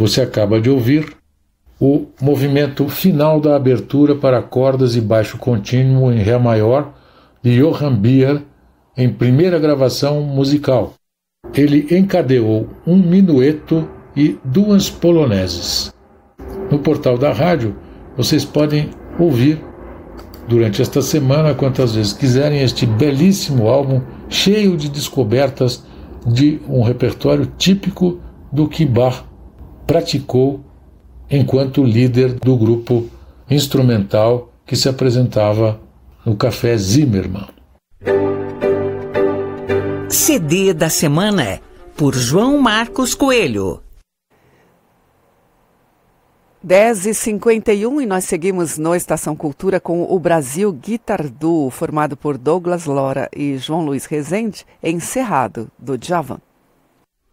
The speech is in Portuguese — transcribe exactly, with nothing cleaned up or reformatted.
Você acaba de ouvir o movimento final da abertura para cordas e baixo contínuo em Ré maior de Johann Bier, em primeira gravação musical. Ele encadeou um minueto e duas poloneses. No portal da rádio, vocês podem ouvir durante esta semana, quantas vezes quiserem, este belíssimo álbum cheio de descobertas de um repertório típico do que Bach praticou enquanto líder do grupo instrumental que se apresentava no Café Zimmermann. C D da semana, por João Marcos Coelho. dez e cinquenta e um e nós seguimos no Estação Cultura com o Brasil Guitar Duo, formado por Douglas Lora e João Luiz Rezende, encerrado, do Djavan.